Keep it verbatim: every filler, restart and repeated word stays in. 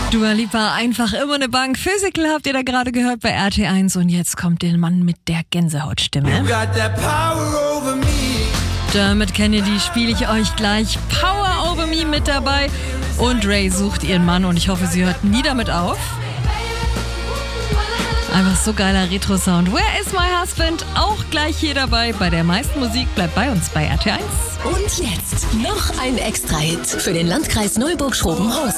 Dua Lipa, einfach immer eine Bank. Physical habt ihr da gerade gehört bei R T eins und jetzt kommt der Mann mit der Gänsehautstimme. Dermot Kennedy spiele ich euch gleich. Power Over Me mit dabei und Ray sucht ihren Mann und ich hoffe, sie hört nie damit auf. Einfach so geiler Retro-Sound. Where is my husband? Auch gleich hier dabei bei der meisten Musik. Bleibt bei uns bei R T eins. Und jetzt noch ein Extra-Hit für den Landkreis Neuburg-Schrobenhausen.